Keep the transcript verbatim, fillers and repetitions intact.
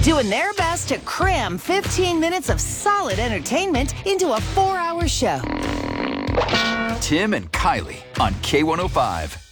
doing their best to cram fifteen minutes of solid entertainment into a four-hour show. Tim and Kylie on K one oh five.